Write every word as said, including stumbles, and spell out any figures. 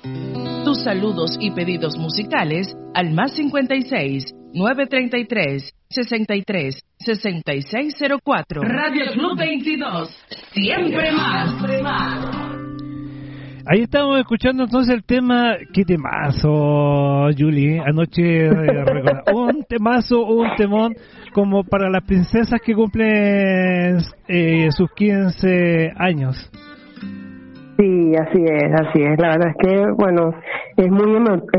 Tus saludos y pedidos musicales al más cincuenta y seis, nueve treinta y tres, sesenta y tres, sesenta y seis cero cuatro. Radio Club veintidós, siempre más. Siempre más. Ahí estamos escuchando entonces el tema. Qué temazo, Julie. Anoche eh, recordaba. Un temazo, un temón como para las princesas que cumplen eh, sus quince años. Sí, así es, así es. La verdad es que, bueno, es muy emo-